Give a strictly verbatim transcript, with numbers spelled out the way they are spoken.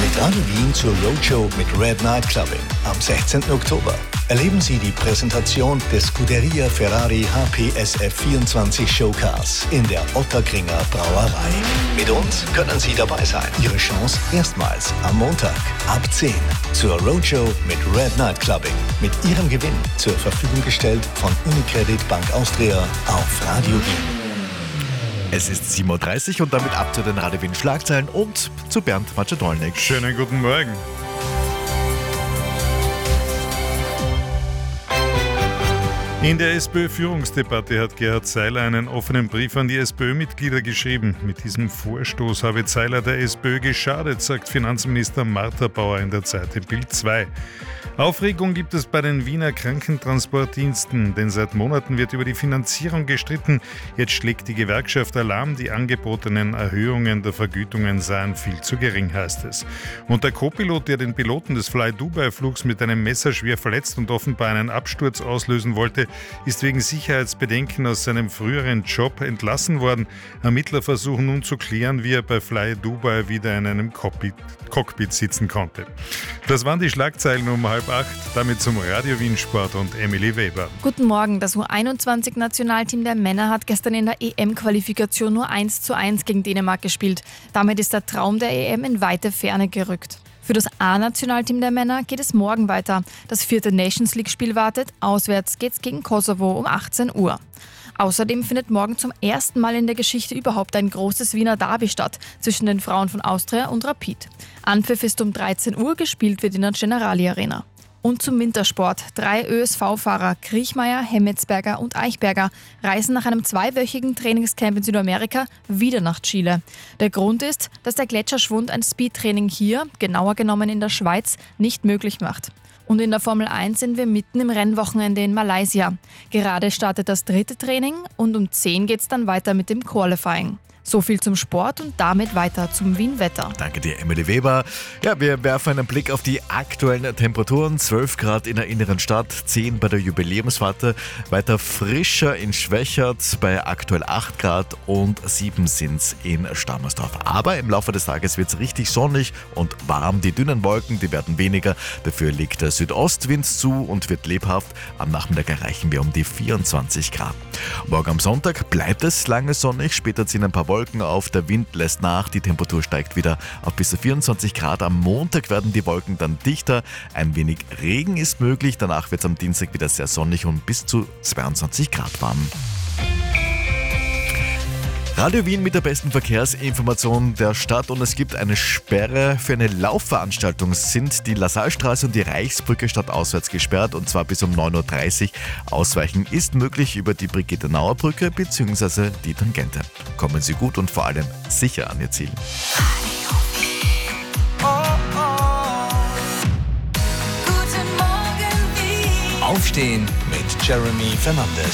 mit Radio Wien zur Roadshow mit Red Night Clubbing am sechzehnten Oktober. Erleben Sie die Präsentation des Scuderia Ferrari H P S F vierundzwanzig Showcars in der Ottakringer Brauerei. Mit uns können Sie dabei sein. Ihre Chance erstmals am Montag ab zehn zur Roadshow mit Red Night Clubbing. Mit Ihrem Gewinn zur Verfügung gestellt von Unicredit Bank Austria auf Radio Wien. Es ist sieben Uhr dreißig und damit ab zu den Radio Wien Schlagzeilen und zu Bernd Macedolnik. Schönen guten Morgen. In der SPÖ-Führungsdebatte hat Gerhard Seiler einen offenen Brief an die SPÖ-Mitglieder geschrieben. Mit diesem Vorstoß habe Seiler der SPÖ geschadet, sagt Finanzminister Martha Bauer in der Zeit in Bild zwei. Aufregung gibt es bei den Wiener Krankentransportdiensten, denn seit Monaten wird über die Finanzierung gestritten. Jetzt schlägt die Gewerkschaft Alarm, die angebotenen Erhöhungen der Vergütungen seien viel zu gering, heißt es. Und der Co-Pilot, der den Piloten des Fly-Dubai-Flugs mit einem Messer schwer verletzt und offenbar einen Absturz auslösen wollte, ist wegen Sicherheitsbedenken aus seinem früheren Job entlassen worden. Ermittler versuchen nun zu klären, wie er bei Fly Dubai wieder in einem Cockpit, Cockpit sitzen konnte. Das waren die Schlagzeilen um halb acht, damit zum Radio Wien Sport und Emily Weber. Guten Morgen, das U einundzwanzig-Nationalteam der Männer hat gestern in der E M-Qualifikation nur eins zu eins gegen Dänemark gespielt. Damit ist der Traum der E M in weite Ferne gerückt. Für das A-Nationalteam der Männer geht es morgen weiter. Das vierte Nations League-Spiel wartet. Auswärts geht's gegen Kosovo um achtzehn Uhr. Außerdem findet morgen zum ersten Mal in der Geschichte überhaupt ein großes Wiener Derby statt zwischen den Frauen von Austria und Rapid. Anpfiff ist um dreizehn Uhr, gespielt wird in der Generali Arena. Und zum Wintersport. Drei Ö S V-Fahrer, Kriechmeier, Hemmetsberger und Eichberger, reisen nach einem zweiwöchigen Trainingscamp in Südamerika wieder nach Chile. Der Grund ist, dass der Gletscherschwund ein Speedtraining hier, genauer genommen in der Schweiz, nicht möglich macht. Und in der Formel eins sind wir mitten im Rennwochenende in Malaysia. Gerade startet das dritte Training und um zehn geht es dann weiter mit dem Qualifying. So viel zum Sport und damit weiter zum Wien-Wetter. Danke dir, Emily Weber. Ja, wir werfen einen Blick auf die aktuellen Temperaturen. zwölf Grad in der inneren Stadt, zehn bei der Jubiläumsfahrt, weiter frischer in Schwächert bei aktuell acht Grad und sieben sind's in Stammersdorf. Aber im Laufe des Tages wird's richtig sonnig und warm. Die dünnen Wolken, die werden weniger. Dafür liegt der Südostwind zu und wird lebhaft. Am Nachmittag erreichen wir um die vierundzwanzig Grad. Morgen am Sonntag bleibt es lange sonnig, später ziehen ein paar Wolken auf, der Wind lässt nach, die Temperatur steigt wieder auf bis zu vierundzwanzig Grad. Am Montag werden die Wolken dann dichter, ein wenig Regen ist möglich, danach wird es am Dienstag wieder sehr sonnig und bis zu zweiundzwanzig Grad warm. Radio Wien mit der besten Verkehrsinformation der Stadt und es gibt eine Sperre für eine Laufveranstaltung. Sind die Lassalstraße und die Reichsbrücke stadtauswärts gesperrt und zwar bis um neun Uhr dreißig. Ausweichen ist möglich über die Brigitte-Nauer-Brücke bzw. die Tangente. Kommen Sie gut und vor allem sicher an Ihr Ziel. Aufstehen mit Jeremy Fernandes.